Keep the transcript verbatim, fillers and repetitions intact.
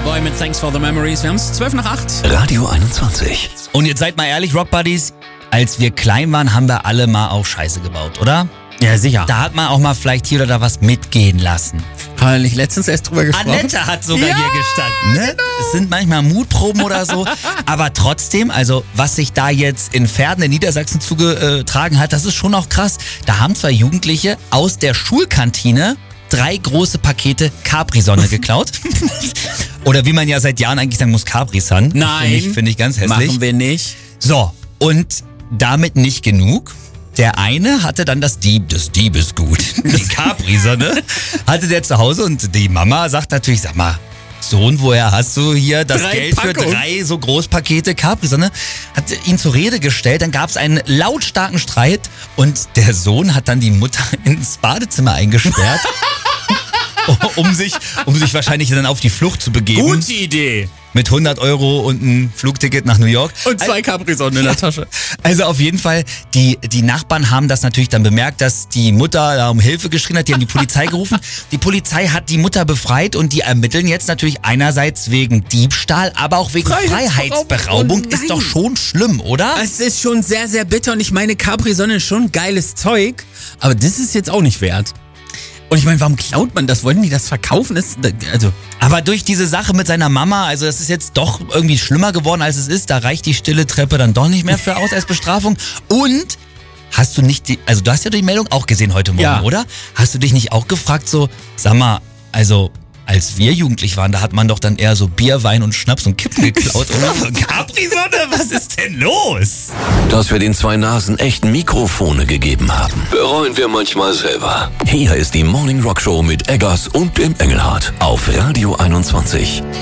Boy mit Thanks for the Memories. Wir haben es zwölf nach acht. Radio einundzwanzig. Und jetzt seid mal ehrlich, Rock Buddies, als wir klein waren, haben wir alle mal auch Scheiße gebaut, oder? Ja, sicher. Da hat man auch mal vielleicht hier oder da was mitgehen lassen. Haben wir nicht letztens erst drüber gesprochen? Annette hat sogar Ja, hier gestanden. Ne? Es sind manchmal Mutproben oder so. Aber trotzdem, also was sich da jetzt in Verden in Niedersachsen zugetragen hat, das ist schon auch krass. Da haben zwei Jugendliche aus der Schulkantine drei große Pakete Capri-Sonne geklaut. Oder wie man ja seit Jahren eigentlich sagen muss, Capri-Sun. Nein. Finde ich, find ich ganz hässlich. Machen wir nicht. So, und damit nicht genug. Der eine hatte dann das Dieb, das Diebesgut, die Capri-Sonne, hatte der zu Hause und die Mama sagt natürlich, sag mal, Sohn, woher hast du hier das Drei Geld für Packungen. drei so Großpakete Capri-Sonne? Hat ihn zur Rede gestellt, dann gab es einen lautstarken Streit und der Sohn hat dann die Mutter ins Badezimmer eingesperrt, um sich, um sich wahrscheinlich dann auf die Flucht zu begeben. Gute Idee. Mit hundert Euro und ein Flugticket nach New York. Und zwei Capri-Sonnen in der Tasche. Also auf jeden Fall, die, die Nachbarn haben das natürlich dann bemerkt, dass die Mutter da um Hilfe geschrien hat. Die haben die Polizei gerufen. Die Polizei hat die Mutter befreit und die ermitteln jetzt natürlich einerseits wegen Diebstahl, aber auch wegen Freiheitsberaubung. Freiheitsberaubung. Oh Ist doch schon schlimm, oder? Es ist schon sehr, sehr bitter und ich meine, Capri-Sonne ist schon geiles Zeug, aber das ist jetzt auch nicht wert. Und ich meine, warum klaut man das? Wollten die das verkaufen? Das, also Aber durch diese Sache mit seiner Mama, also das ist jetzt doch irgendwie schlimmer geworden, als es ist. Da reicht die stille Treppe dann doch nicht mehr für aus als Bestrafung. Und hast du nicht, die, also du hast ja die Meldung auch gesehen heute Morgen, Ja. oder? Hast du dich nicht auch gefragt so, sag mal, also als wir jugendlich waren, da hat man doch dann eher so Bier, Wein und Schnaps und Kippen geklaut, oder? Capri-Sonne, was ist denn los? Dass wir den zwei Nasen echt Mikrofone gegeben haben, bereuen wir manchmal selber. Hier ist die Morning Rock Show mit Eggers und dem Engelhardt auf Radio einundzwanzig.